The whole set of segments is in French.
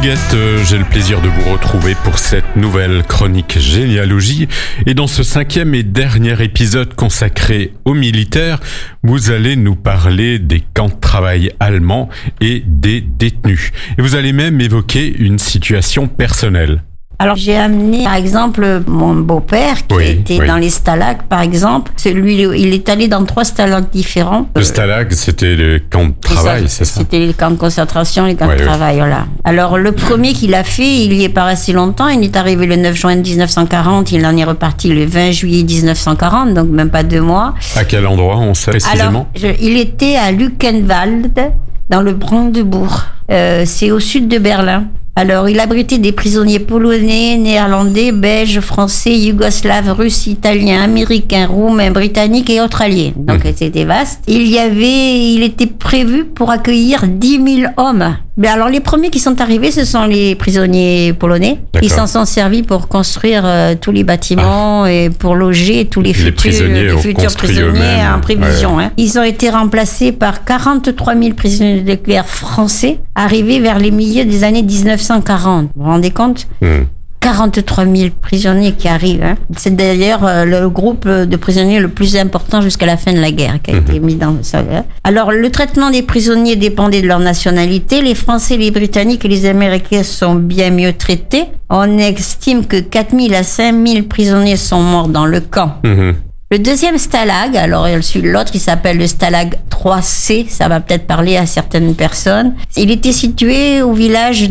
Huguette, j'ai le plaisir de vous retrouver pour cette nouvelle chronique généalogie. Et dans ce 5e et dernier épisode consacré aux militaires, vous allez nous parler des camps de travail allemands et des détenus. Et vous allez même évoquer une situation personnelle. Alors j'ai amené par exemple mon beau-père qui était dans les stalags par exemple. Lui, il est allé dans 3 stalags différents. Le stalag, c'était le camp de travail, c'est ça? C'était les camps de concentration, les camps de travail, voilà. Alors le premier qu'il a fait, il y est pas resté longtemps. Il est arrivé le 9 juin 1940, il en est reparti le 20 juillet 1940, donc même pas 2 mois. À quel endroit, on sait précisément? Alors, il était à Luckenwald, dans le Brandebourg. C'est au sud de Berlin. Alors, il abritait des prisonniers polonais, néerlandais, belges, français, yougoslaves, russes, italiens, américains, roumains, britanniques et autres alliés. Donc, c'était vaste. Il était prévu pour accueillir 10 000 hommes. Mais alors, les premiers qui sont arrivés, ce sont les prisonniers polonais. D'accord. Ils s'en sont servis pour construire tous les bâtiments et pour loger tous les futurs prisonniers en prévision. Ouais. Ils ont été remplacés par 43 000 prisonniers de guerre français, arrivés vers les milieux des années 1940. Vous vous rendez compte? 43 000 prisonniers qui arrivent. Hein. C'est d'ailleurs le groupe de prisonniers le plus important jusqu'à la fin de la guerre qui a été mis dans ça. Alors, le traitement des prisonniers dépendait de leur nationalité. Les Français, les Britanniques et les Américains sont bien mieux traités. On estime que 4 000 à 5 000 prisonniers sont morts dans le camp. Le deuxième stalag, alors l'autre, il s'appelle le stalag 3C, ça va peut-être parler à certaines personnes. Il était situé au village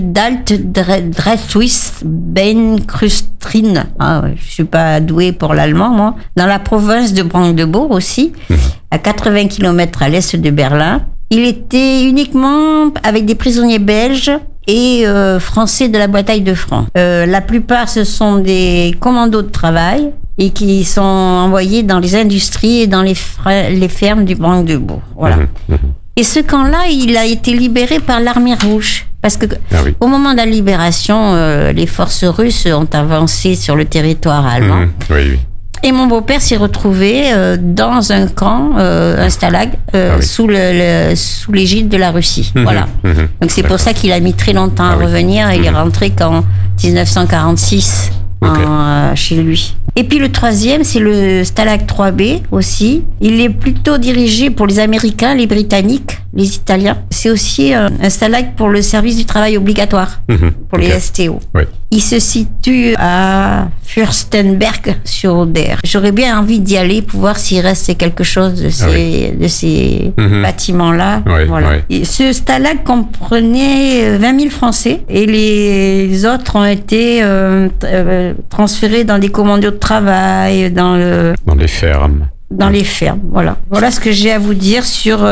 d'Alt-Drehtwist-Beinkrustrin. Je suis pas douée pour l'allemand, moi. Dans la province de Brandebourg aussi, à 80 km à l'est de Berlin. Il était uniquement avec des prisonniers belges et français de la bataille de France. La plupart, ce sont des commandos de travail et qui sont envoyés dans les industries et dans les fermes du Brandebourg. Voilà. Et ce camp-là, il a été libéré par l'armée rouge. Parce que au moment de la libération, les forces russes ont avancé sur le territoire allemand. Et mon beau-père s'est retrouvé dans un camp, un stalag, sous l'égide de la Russie. Voilà. Donc c'est pour ça qu'il a mis très longtemps à revenir. Il est rentré qu'en 1946 chez lui. Et puis le troisième, c'est le stalag 3B aussi. Il est plutôt dirigé pour les Américains, les Britanniques, les Italiens. C'est aussi un stalag pour le service du travail obligatoire, pour les STO. Il se situe à Fürstenberg sur Oder. J'aurais bien envie d'y aller pour voir s'il reste quelque chose de ces bâtiments-là. Et ce stalag comprenait 20 000 Français et les autres ont été transférés dans des commandos de travail, dans les fermes. Dans les fermes, voilà. Voilà ce que j'ai à vous dire sur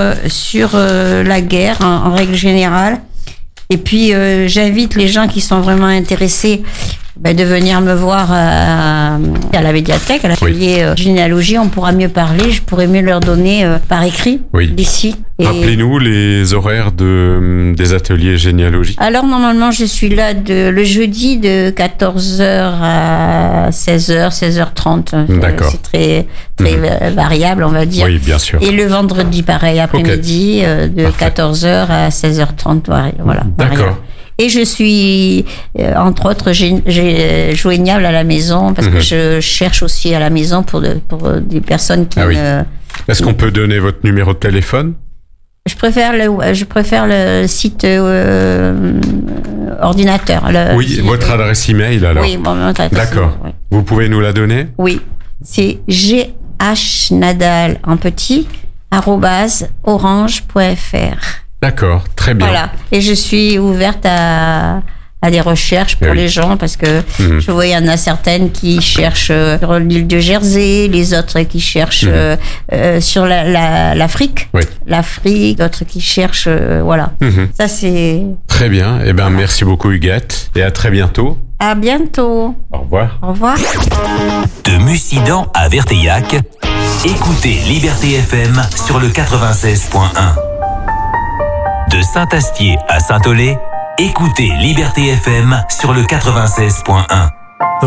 la guerre en règle générale. Et puis, j'invite les gens qui sont vraiment intéressés de venir me voir à la médiathèque, à l'atelier généalogie. On pourra mieux parler, je pourrais mieux leur donner par écrit d'ici. Rappelez-nous les horaires des ateliers généalogie. Alors, normalement, je suis là le jeudi de 14h à 16h, 16h30. D'accord. C'est très variable, on va dire. Oui, bien sûr. Et le vendredi, pareil, après-midi, de 14h à 16h30. Voilà. D'accord. Et je suis, entre autres, joignable à la maison parce que je cherche aussi à la maison pour des personnes qui Est-ce qu'on peut donner votre numéro de téléphone? Je préfère le site ordinateur. Votre adresse email alors? Oui, mon adresse. D'accord. Vous pouvez nous la donner? Oui. C'est ghnadal en petit @orange.fr. D'accord, très bien. Voilà. Et je suis ouverte à des recherches pour les gens parce que je vois il y en a certaines qui cherchent sur l'île de Jersey, les autres qui cherchent sur l'Afrique. L'Afrique, d'autres qui cherchent Ça c'est très bien. Eh ben merci beaucoup Huguette et à très bientôt. À bientôt. Au revoir. Au revoir. De Mussidan à Verteillac, écoutez Liberté FM sur le 96.1. De Saint-Astier à Saint-Olé, écoutez Liberté FM sur le 96.1.